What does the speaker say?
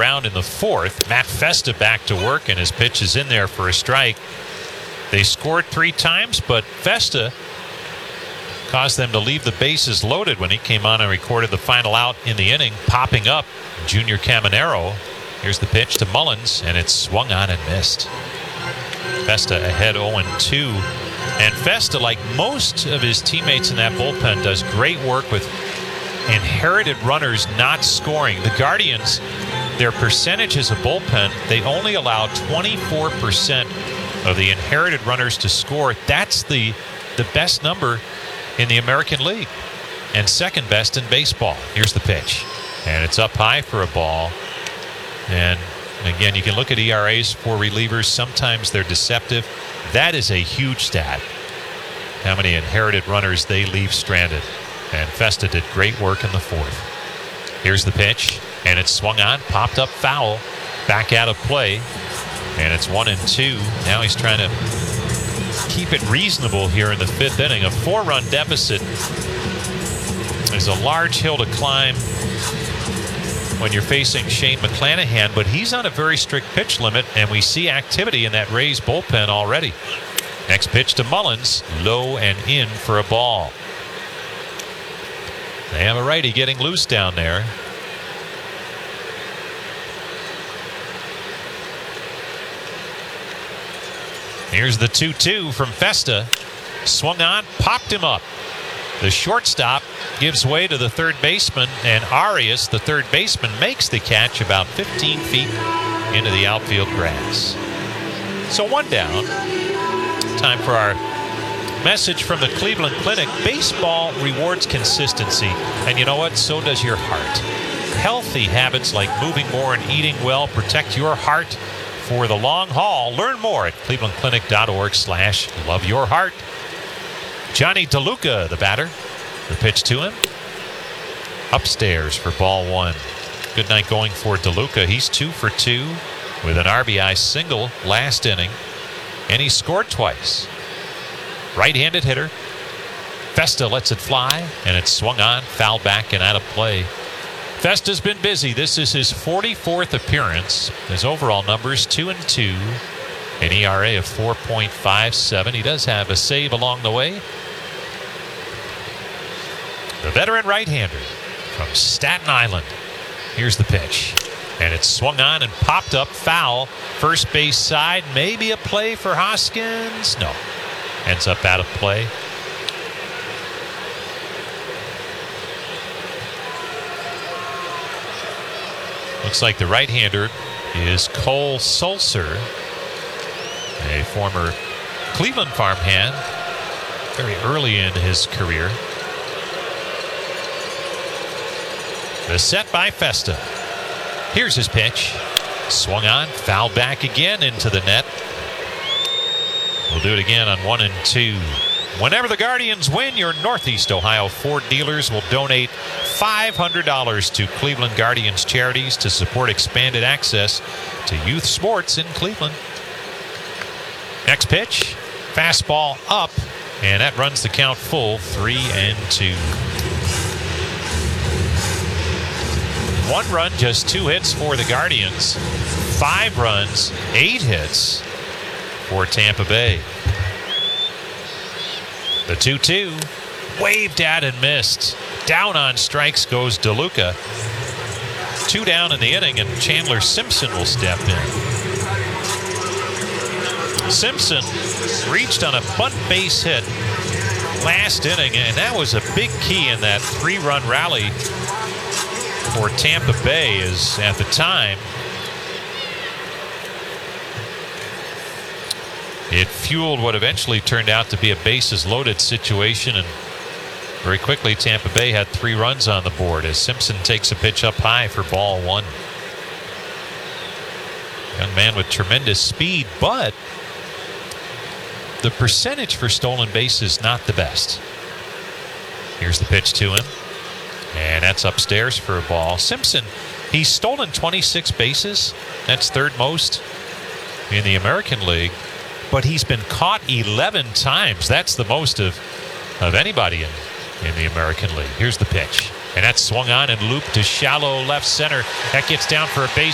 round in the fourth. Matt Festa back to work, and his pitch is in there for a strike. They scored 3 times, but Festa caused them to leave the bases loaded when he came on and recorded the final out in the inning, popping up Junior Caminero. Here's the pitch to Mullins, and it's swung on and missed. Festa ahead 0-2. And Festa, like most of his teammates in that bullpen, does great work with inherited runners not scoring. The Guardians, their percentage as a bullpen, they only allow 24% of the inherited runners to score. That's the best number in the American League and second best in baseball. Here's the pitch, and it's up high for a ball. And again, you can look at ERAs for relievers. Sometimes they're deceptive. That is a huge stat, how many inherited runners they leave stranded. And Festa did great work in the fourth. Here's the pitch, and it's swung on, popped up foul, back out of play, and it's 1-2. Now he's trying to keep it reasonable here in the fifth inning. A 4-run deficit is a large hill to climb when you're facing Shane McClanahan, but he's on a very strict pitch limit, and we see activity in that Rays bullpen already. Next pitch to Mullins, low and in for a ball. They have a righty getting loose down there. Here's the 2-2 from Festa. Swung on, popped him up. The shortstop gives way to the third baseman, and Arias, the third baseman, makes the catch about 15 feet into the outfield grass. So 1 down. Time for our message from the Cleveland Clinic. Baseball rewards consistency, and you know what? So does your heart. Healthy habits like moving more and eating well protect your heart for the long haul. Learn more at clevelandclinic.org/loveyourheart. Johnny DeLuca, the batter. The pitch to him. Upstairs for ball 1. Good night going for DeLuca. He's 2 for 2 with an RBI single last inning, and he scored twice. Right-handed hitter. Festa lets it fly, and it's swung on, fouled back, and out of play. Festa's been busy. This is his 44th appearance. His overall numbers 2-2, an ERA of 4.57. He does have a save along the way. The veteran right-hander from Staten Island. Here's the pitch, and it's swung on and popped up foul. First base side, maybe a play for Hoskins. No, ends up out of play. Looks like the right-hander is Cole Sulser, a former Cleveland farmhand, very early in his career. The set by Festa. Here's his pitch. Swung on, fouled back again into the net. We'll do it again on 1-2. Whenever the Guardians win, your Northeast Ohio Ford dealers will donate $500 to Cleveland Guardians charities to support expanded access to youth sports in Cleveland. Next pitch, fastball up, and that runs the count full, 3-2. 1 run, just 2 hits for the Guardians. 5 runs, 8 hits for Tampa Bay. The 2-2, waved at and missed. Down on strikes goes DeLuca. 2 down in the inning, and Chandler Simpson will step in. Simpson reached on a bunt base hit last inning, and that was a big key in that 3-run rally for Tampa Bay. Is at the time it fueled what eventually turned out to be a bases loaded situation, and very quickly Tampa Bay had 3 runs on the board as Simpson takes a pitch up high for ball 1. Young man with tremendous speed, but the percentage for stolen bases not the best. Here's the pitch to him, and that's upstairs for a ball. Simpson, he's stolen 26 bases. That's 3rd most in the American League, but he's been caught 11 times. That's the most of anybody in the American League. Here's the pitch, and that's swung on and looped to shallow left center. That gets down for a base